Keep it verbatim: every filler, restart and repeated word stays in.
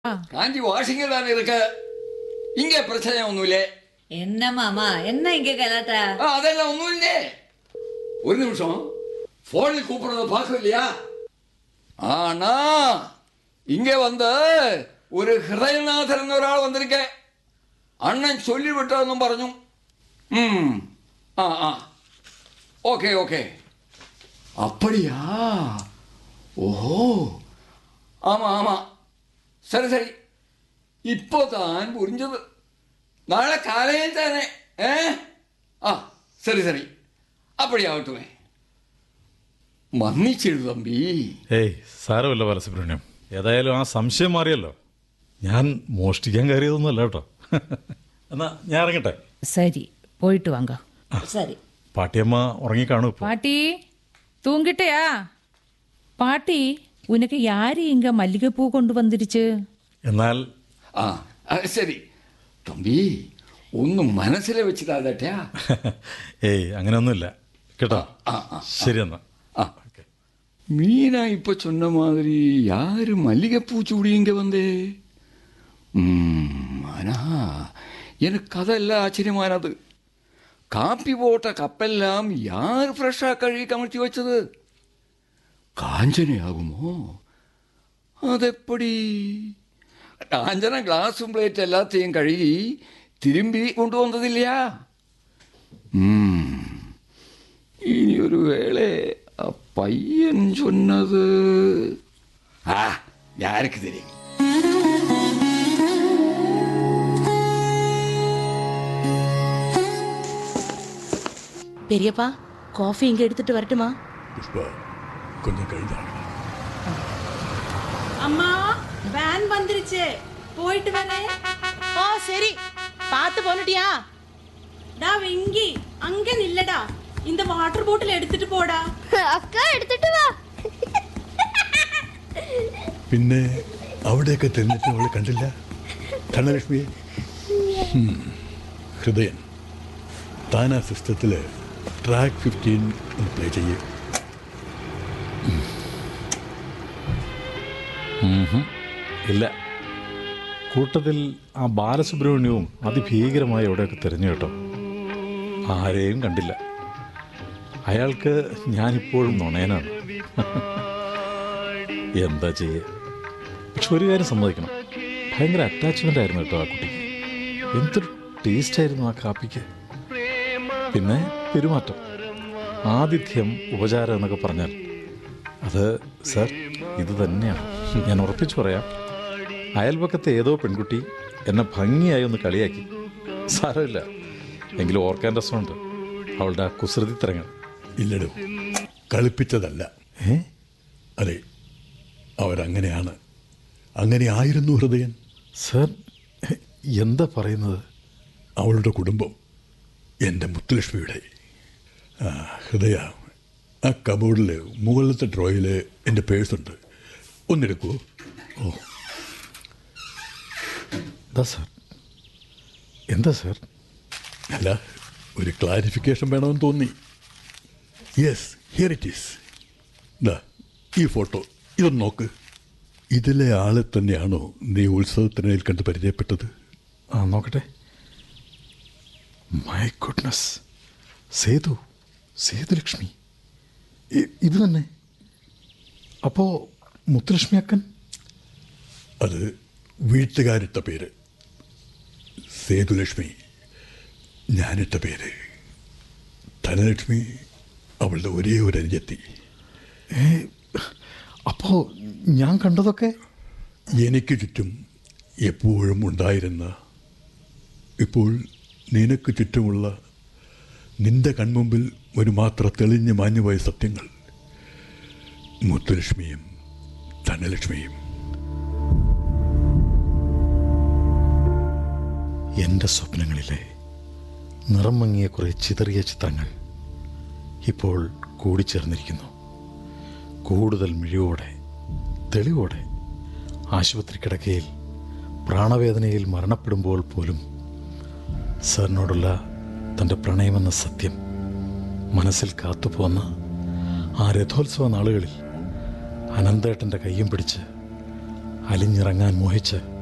காஞ்சி வாஷிங்க தானே இருக்கு. இங்க பிரச்சனை ஒன்றும் இல்லை. என்ன மாமா, என்ன இங்க கலாட்டா? அதெல்லாம் ஒன்றும் இல்லை. ஒரு நிமிஷம், போனில் கூப்பிடுறத பார்க்கலையா? ஆனா இங்க வந்த ஒரு ஹிருதயநாதன் ஒரு ஆள் வந்திருக்க. அண்ணன் சொல்லிவிட்டான்னு പറഞ്ഞു. ம் ஆ ஆ ஓகே ஓகே. அப்படியா? ஓஹோ, ஆமா ஆமா, சரி சரி, இப்போதான் புரிஞ்சது. നാളെ കാലയിൽ തന്നെ. ഏ ആ ശരി ശരി, അപ്പടിയാവട്ടെ. മന്നിച്ചിടു തമ്പി. ഏയ് സാരമില്ല ബാലസുബ്രഹ്മണ്യം, ഏതായാലും ആ സംശയം മാറിയല്ലോ. ഞാൻ മോഷ്ടിക്കാൻ കയറിയതൊന്നുമല്ല കേട്ടോ. എന്നാ ഞാൻ ഇറങ്ങട്ടെ. சரி, போயிட்டு வாங்க. சரி. പാട്ടിയമ്മ ഉറങ്ങിക്കാണു ഇപ്പൊ. பாட்டி தூங்கிட்டயா? பாட்டி, உனக்கு யாரு இங்க மல்லிகைப்பூ கொண்டு வந்துருச்சு? എന്നാൽ ആ ശരി തമ്പി, ഒന്നും മനസ്സിൽ വെച്ചിട്ടാ. ഏയ് അങ്ങനെയൊന്നുമില്ല കേട്ടോ. ശരി എന്നാ. மீனா இப்ப சொன்ன மாதிரி யாரு மல்லிகைப்பூ சூடி இங்க வந்தே? ஆனா எனக்கு அதெல்லாம் ஆச்சரியமானது. காப்பி போட்ட கப்பெல்லாம் யார் ஃப்ரெஷ்ஷா கழுவி கமிழ்த்தி வச்சது? காஞ்சனை ஆகுமோ? അതെപ്പടി? കാഞ്ചന ഗ്ലാസും പ്ലേറ്റ് എല്ലാത്തെയും കഴുകി തിരുമ്പി കൊണ്ടുവന്നതില്ല. ഇനി ഒരു വേള ആ പയ്യൻ ചൊന്നത് ആ யாருக்கு தெரியும்? பெரியப்பா, காஃபி இங்க எடுத்துட்டு வரட்டுமா? புஷ்பா, கொஞ்சம் கைதான். அம்மா, வேன் வந்துருச்சு, போயிட்டு வரேன். ஓ சரி, பார்த்து போனுட்டியா? டா வெங்கி, அங்க நில்லடா, இந்த வாட்டர் பாட்டில் எடுத்துட்டு போடா. അക്ക എടുത്തിട്ട് വാ. പിന്നെ അവിടെയൊക്കെ തെരഞ്ഞിട്ട് അവളെ കണ്ടില്ല ധനലക്ഷ്മിയെ. ഹൃദയൻ, താൻ ആ സിസ്റ്റത്തിൽ ട്രാക്ക് ഫിഫ്റ്റീൻ ഒന്ന് പ്ലേ ചെയ്യേ. ഇല്ല, കൂട്ടത്തിൽ ആ ബാലസുബ്രഹ്മണ്യവും അതിഭീകരമായി എവിടെയൊക്കെ തിരഞ്ഞു കേട്ടോ. ആരെയും കണ്ടില്ല. അയാൾക്ക് ഞാനിപ്പോഴും നുണയനാണ്. എന്താ ചെയ്യുക? പക്ഷെ ഒരു കാര്യം സമ്മതിക്കണം, ഭയങ്കര അറ്റാച്ച്മെൻ്റ് ആയിരുന്നു കേട്ടോ ആ കുട്ടിക്ക്. എന്തൊരു ടേസ്റ്റായിരുന്നു ആ കാപ്പിക്ക്. പിന്നെ പെരുമാറ്റം, ആതിഥ്യം, ഉപചാരം എന്നൊക്കെ പറഞ്ഞാൽ അത് സർ ഇത് തന്നെയാണ്. ഞാൻ ഉറപ്പിച്ചു പറയാം, അയൽപക്കത്തെ ഏതോ പെൺകുട്ടി എന്നെ ഭംഗിയായി ഒന്ന് കളിയാക്കി. സാരമില്ല, എങ്കിലും ഓർക്കാൻ രസമുണ്ട് അവളുടെ ആ കുസൃതി തരങ്ങൾ. ഇല്ലടോ, കളിപ്പിച്ചതല്ല. ഏ അതെ, അവരങ്ങനെയാണ്. അങ്ങനെ ആയിരുന്നു ഹൃദയൻ. സർ എന്താ പറയുന്നത്? അവളുടെ കുടുംബം എൻ്റെ മുത്തുലക്ഷ്മിയുടെ. ഹൃദയ, ആ കബോർഡിൽ മുകളിലത്തെ ഡ്രോയിൽ എൻ്റെ പേഴ്സുണ്ട്, ഒന്നെടുക്കുമോ? ഓ എന്താ സാർ, എന്താ സാർ? അല്ല, ഒരു ക്ലാരിഫിക്കേഷൻ വേണമെന്ന് തോന്നി. Yes, here it is. ദാ ഈ ഫോട്ടോ, ഇതൊന്ന് നോക്ക്. ഇതിലെ ആളെ തന്നെയാണോ നീ ഉത്സവത്തിനിടയിൽ കണ്ട് പരിചയപ്പെട്ടത്? ആ നോക്കട്ടെ. മൈ ഗുഡ്നസ്, സേതു, സേതുലക്ഷ്മി, ഇത് തന്നെ. അപ്പോൾ മുത്തുലക്ഷ്മി അക്കൻ? അത് വീട്ടുകാരിട്ട പേര്. സേതുലക്ഷ്മി ഞാനിട്ട പേര്. ധനലക്ഷ്മി അവളുടെ ഒരേ ഒരു അനുജത്തി. ഏ അപ്പോൾ ഞാൻ കണ്ടതൊക്കെ? എനിക്ക് ചുറ്റും എപ്പോഴും ഉണ്ടായിരുന്ന, ഇപ്പോൾ നിനക്ക് ചുറ്റുമുള്ള, നിന്റെ കൺമുമ്പിൽ ഒരു മാത്രം തെളിഞ്ഞു മാഞ്ഞുപോയ സത്യങ്ങൾ. മുത്തുലക്ഷ്മിയും ധനലക്ഷ്മിയും. എൻ്റെ സ്വപ്നങ്ങളിലെ നിറം മങ്ങിയ കുറേ ചിതറിയ ചിത്രങ്ങൾ ഇപ്പോൾ കൂടിച്ചേർന്നിരിക്കുന്നു. കൂടുതൽ മിഴിവോടെ, തെളിവോടെ, ആശുപത്രി കിടക്കയിൽ പ്രാണവേദനയിൽ മരണപ്പെടുമ്പോൾ പോലും സാറിനോടുള്ള തൻ്റെ പ്രണയമെന്ന സത്യം മനസ്സിൽ കാത്തുപോന്ന ആ രഥോത്സവ നാളുകളിൽ അനന്തേട്ടൻ്റെ കയ്യും പിടിച്ച് അലിഞ്ഞിറങ്ങാൻ മോഹിച്ച്